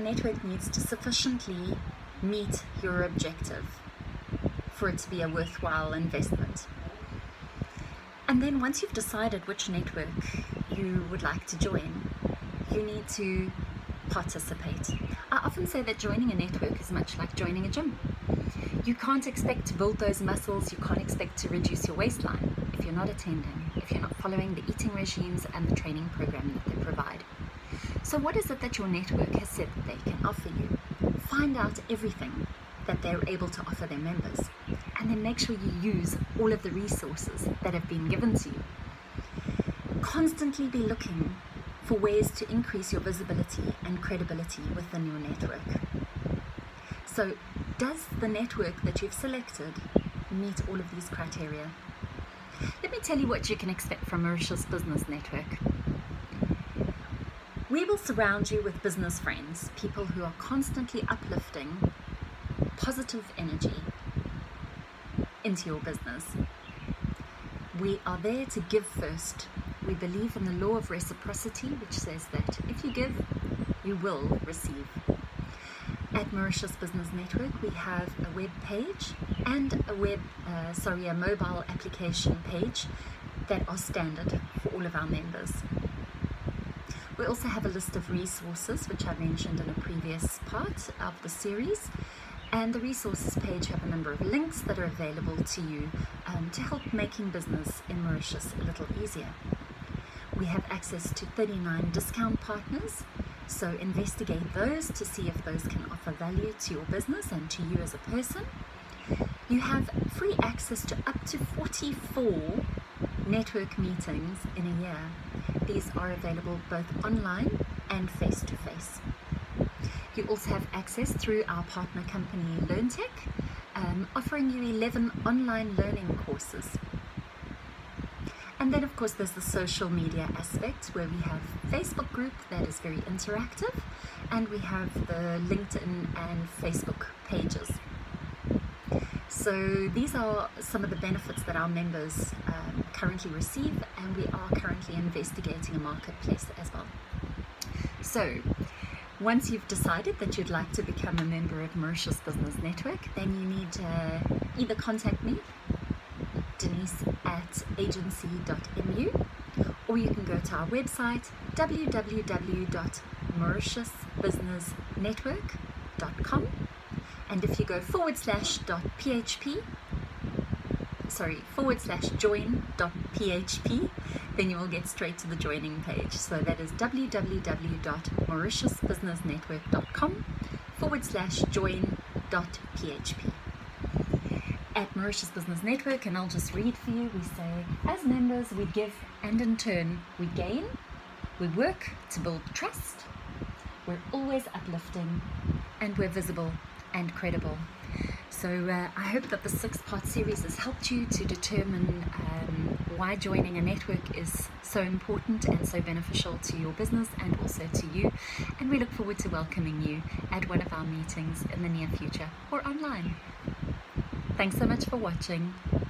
network needs to sufficiently meet your objective for it to be a worthwhile investment. And then once you've decided which network you would like to join, you need to participate. I often say that joining a network is much like joining a gym. You can't expect to build those muscles, you can't expect to reduce your waistline if you're not attending, if you're not following the eating regimes and the training program that they provide. So what is it that your network has said that they can offer you? Find out everything that they're able to offer their members, and then make sure you use all of the resources that have been given to you. Constantly be looking for ways to increase your visibility and credibility within your network. So, does the network that you've selected meet all of these criteria? Let me tell you what you can expect from Mauritius Business Network. We will surround you with business friends, people who are constantly uplifting positive energy into your business. We are there to give first. We believe in the law of reciprocity, which says that if you give, you will receive. At Mauritius Business Network, we have a web page and a mobile application page that are standard for all of our members. We also have a list of resources, which I mentioned in a previous part of the series. And the resources page have a number of links that are available to you to help making business in Mauritius a little easier. We have access to 39 discount partners, so investigate those to see if those can offer value to your business and to you as a person. You have free access to up to 44 network meetings in a year. These are available both online and face-to-face. You also have access through our partner company LearnTech, offering you 11 online learning courses. And then of course there's the social media aspect, where we have a Facebook group that is very interactive, and we have the LinkedIn and Facebook pages. So these are some of the benefits that our members currently receive, and we are currently investigating a marketplace as well. So once you've decided that you'd like to become a member of Mauritius Business Network, then you need to either contact me, Denise at agency.mu, or you can go to our website www.mauritiusbusinessnetwork.com, and if you go /join.php, then you will get straight to the joining page. So that is www.mauritiusbusinessnetwork.com /join.php. At Mauritius Business Network, and I'll just read for you, we say, as members we give and in turn we gain. We work to build trust. We're always uplifting, and we're visible and credible. So I hope that the 6-part series has helped you to determine why joining a network is so important and so beneficial to your business and also to you. And we look forward to welcoming you at one of our meetings in the near future or online. Thanks so much for watching.